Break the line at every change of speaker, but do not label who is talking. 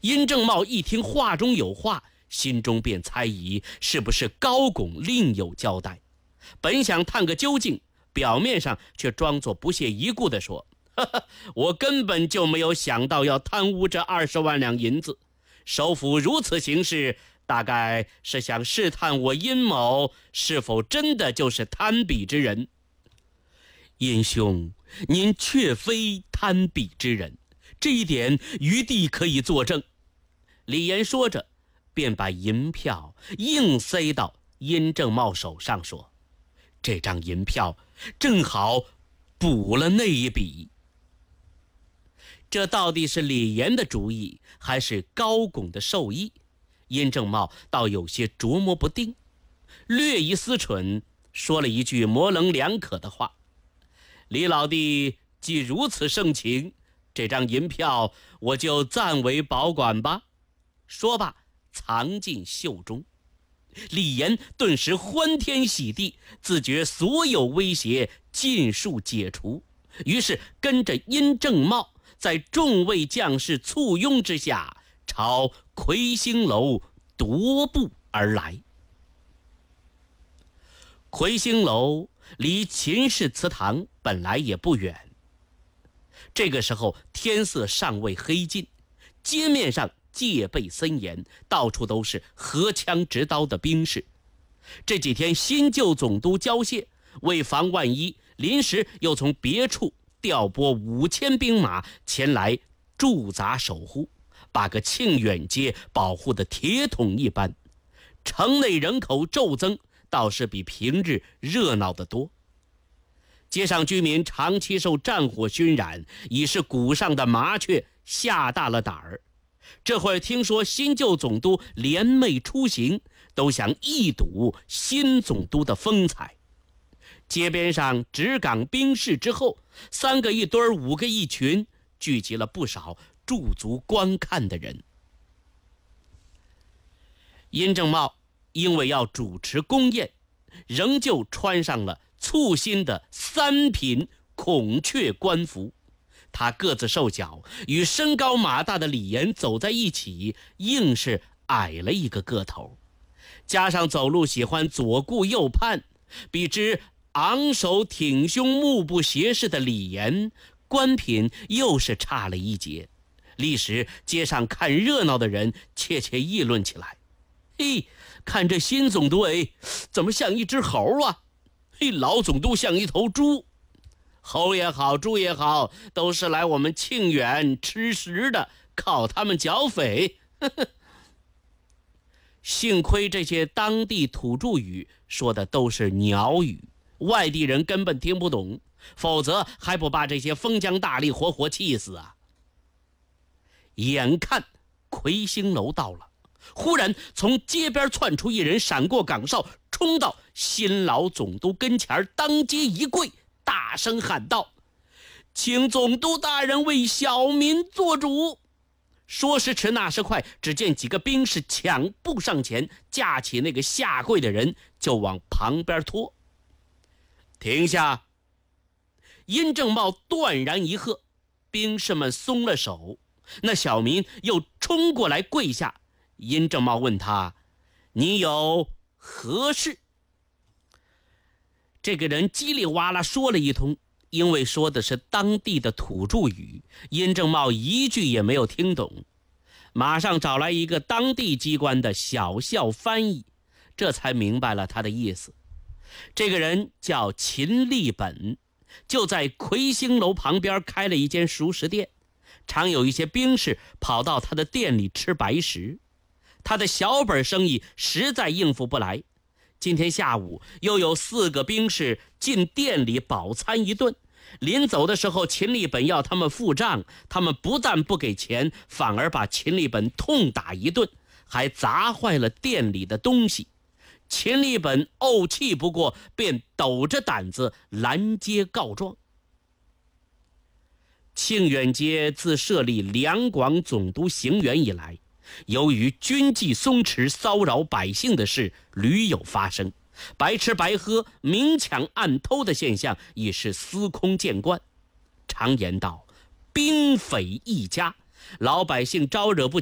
殷正茂一听话中有话，心中便猜疑是不是高拱另有交代，本想探个究竟，表面上却装作不屑一顾地说：我根本就没有想到要贪污这20万两银子，首府如此行事，大概是想试探我殷某是否真的就是贪笔之人。殷兄，您确非贪笔之人，这一点余弟可以作证。李岩说着，便把银票硬塞到殷正茂手上，说：这张银票正好补了那一笔。这到底是李岩的主意，还是高拱的授意？殷正茂倒有些琢磨不定，略一思忖，说了一句模棱两可的话：李老弟既如此盛情，这张银票我就暂为保管吧。说罢，藏进袖中。李岩顿时欢天喜地，自觉所有威胁尽数解除，于是跟着殷正茂在众位将士簇拥之下，朝魁星楼踱步而来。魁星楼离秦氏祠堂本来也不远，这个时候天色尚未黑尽，街面上戒备森严，到处都是荷枪执刀的兵士。这几天新旧总督交械，为防万一，临时又从别处调拨5000兵马前来驻扎守护，把个庆远街保护得铁桶一般。城内人口骤增，倒是比平日热闹得多。街上居民长期受战火熏染，已是鼓上的麻雀，吓大了胆儿。这会儿听说新旧总督联袂出行，都想一睹新总督的风采。街边上直岗兵士之后，3个一堆，5个一群，聚集了不少驻足观看的人。殷正茂因为要主持宫宴，仍旧穿上了簇新的3品孔雀官服。他个子瘦小，与身高马大的李岩走在一起，硬是矮了一个个头。加上走路喜欢左顾右盼，比之昂首挺胸目不斜视的李岩，官品又是差了一截。立时街上看热闹的人窃窃议论起来：嘿，看这新总督怎么像一只猴啊？嘿，老总督像一头猪。猴也好，猪也好，都是来我们庆远吃食的，靠他们剿匪。幸亏这些当地土著语说的都是鸟语，外地人根本听不懂，否则还不把这些封疆大吏活活气死啊！眼看魁星楼到了，忽然从街边窜出一人，闪过岗哨，冲到新老总督跟前，当街一跪，大声喊道：请总督大人为小民做主。说时迟，那时快，只见几个兵士抢步上前，架起那个下跪的人就往旁边拖。停下！殷正茂断然一喝，兵士们松了手，那小民又冲过来跪下。殷正茂问他：你有何事？这个人叽里哇啦说了一通，因为说的是当地的土著语，殷正茂一句也没有听懂，马上找来一个当地机关的小校翻译，这才明白了他的意思。这个人叫秦立本，就在魁星楼旁边开了一间熟食店，常有一些兵士跑到他的店里吃白食。他的小本生意实在应付不来，今天下午又有4个兵士进店里饱餐一顿，临走的时候秦立本要他们付账，他们不但不给钱，反而把秦立本痛打一顿，还砸坏了店里的东西。秦立本怄气不过，便抖着胆子拦街告状。庆远街自设立两广总督行辕以来，由于军纪松弛，骚扰百姓的事屡有发生，白吃白喝、明抢暗偷的现象已是司空见惯。常言道：兵匪一家，老百姓招惹不